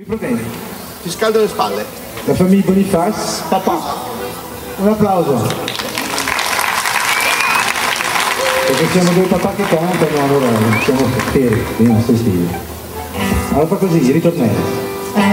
Proteni. Ti scaldo le spalle. La famiglia Boniface. Papà. Un applauso. Perché siamo due papà che cantano, allora siamo feri, non sto stile. Allora fa così, ritornello.